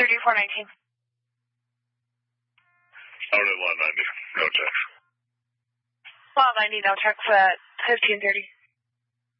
490, 419. Out at lot 90, no text. Lot 90, no text at 1530.